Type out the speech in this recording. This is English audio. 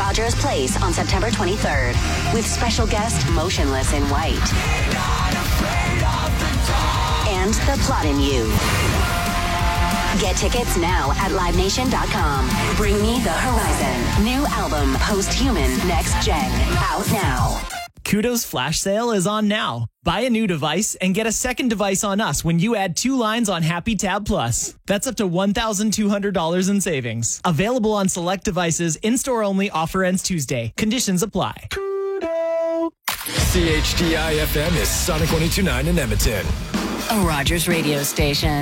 Rogers Place on September 23rd with special guest Motionless in White and The Plot in You. Get tickets now at LiveNation.com. Bring Me the Horizon. New album, Post-Human Next Gen. Out now. Kudo's flash sale is on now. Buy a new device and get a second device on us when you add 2 lines on Happy Tab Plus. That's up to $1,200 in savings. Available on select devices, in-store only, offer ends Tuesday. Conditions apply. Kudo! CHDI FM is Sonic 102.9 in Edmonton. A Rogers radio station.